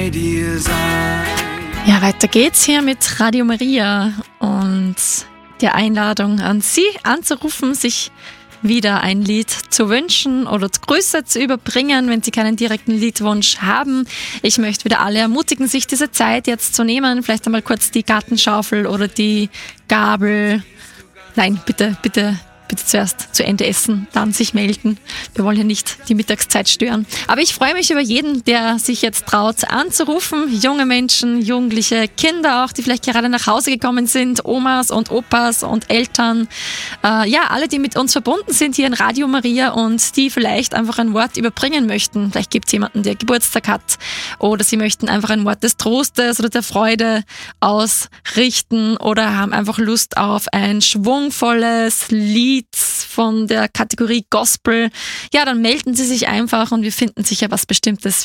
Ja, weiter geht's hier mit Radio Maria und der Einladung an Sie anzurufen, sich wieder ein Lied zu wünschen oder Grüße zu überbringen, wenn Sie keinen direkten Liedwunsch haben. Ich möchte wieder alle ermutigen, sich diese Zeit jetzt zu nehmen, vielleicht einmal kurz die Gartenschaufel oder die Gabel. Nein, bitte zuerst zu Ende essen, dann sich melden. Wir wollen ja nicht die Mittagszeit stören. Aber ich freue mich über jeden, der sich jetzt traut anzurufen. Junge Menschen, Jugendliche, Kinder auch, die vielleicht gerade nach Hause gekommen sind, Omas und Opas und Eltern. Alle, die mit uns verbunden sind hier in Radio Maria und die vielleicht einfach ein Wort überbringen möchten. Vielleicht gibt es jemanden, der Geburtstag hat oder sie möchten einfach ein Wort des Trostes oder der Freude ausrichten oder haben einfach Lust auf ein schwungvolles Lied von der Kategorie Gospel, ja, dann melden Sie sich einfach und wir finden sicher was Bestimmtes